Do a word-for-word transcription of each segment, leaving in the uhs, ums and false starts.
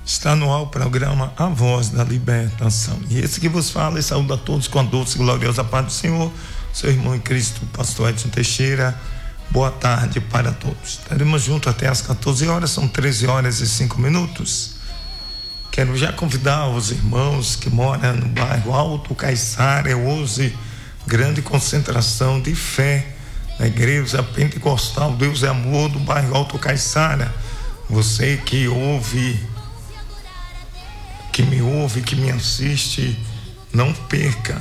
Está no ar o programa A Voz da Libertação. E esse que vos fala e saúda a todos com a doce e gloriosa paz do Senhor, seu irmão em Cristo, pastor Edson Teixeira. Boa tarde para todos. Estaremos juntos até às quatorze horas, são treze horas e cinco minutos. Quero já convidar os irmãos que moram no bairro Alto Caiçara, hoje, grande concentração de fé na igreja pentecostal Deus é Amor do bairro Alto Caiçara. Você que ouve, que me ouve, que me assiste, não perca.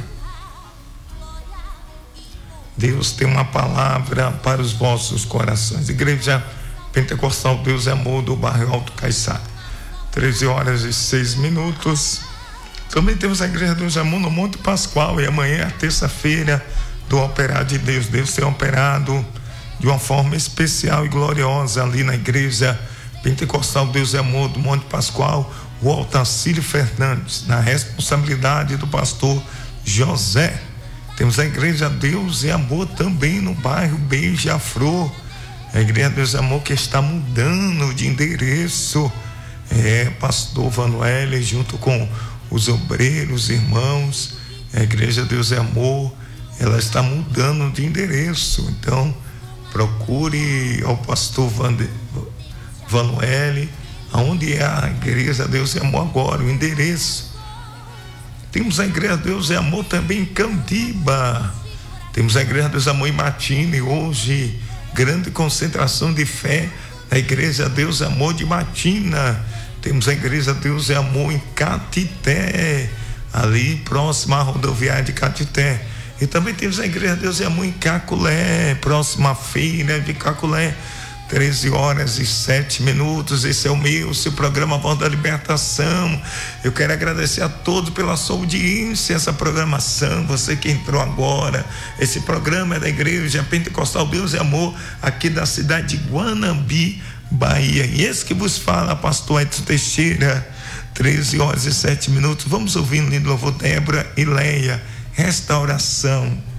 Deus tem uma palavra para os vossos corações. Igreja Pentecostal Deus é Amor do bairro Alto Caiçara. treze horas e seis minutos. Também temos a Igreja Deus é Amor no Monte Pascoal, e amanhã é a terça-feira do operar de Deus. Deus tem operado de uma forma especial e gloriosa ali na Igreja Pentecostal Deus é Amor do Monte Pascoal, o Altacílio Fernandes, na responsabilidade do pastor José. Temos a Igreja Deus é Amor também no bairro Beija-Flor, a Igreja Deus é Amor que está mudando de endereço. É, pastor Vanuele junto com os obreiros, irmãos, a Igreja Deus é Amor, ela está mudando de endereço. Então procure ao pastor Vande, Vanuele, aonde é a Igreja Deus é Amor agora, o endereço. Temos a Igreja Deus é Amor também em Candiba, temos a Igreja Deus é Amor em Matina, e hoje grande concentração de fé na Igreja Deus é Amor de Matina. Temos a Igreja Deus é Amor em Catité, ali próxima à rodoviária de Catité. E também temos a Igreja Deus é Amor em Caculé, próxima à feira de Caculé. treze horas e sete minutos. Esse é o meu, seu programa Voz da Libertação. Eu quero agradecer a todos pela sua audiência, essa programação. Você que entrou agora, esse programa é da Igreja Pentecostal Deus é Amor, aqui da cidade de Guanambi, Bahia. E esse que vos fala, pastor Edson Teixeira. treze horas e sete minutos. Vamos ouvir no lindo louvor Débora e Leia, Restauração.